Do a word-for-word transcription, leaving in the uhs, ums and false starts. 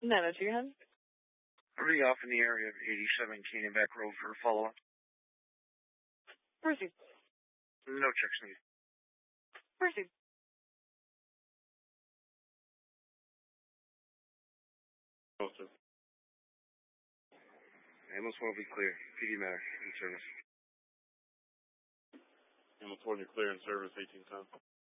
nine oh two, hun. Already off in the area of eighty-seven Caneyback Road for a follow-up. Proceed. No checks needed. Proceed. Also. Ambulance one will be clear. P D matter in service. Ambulance one, you're clear in service, eighteen ten.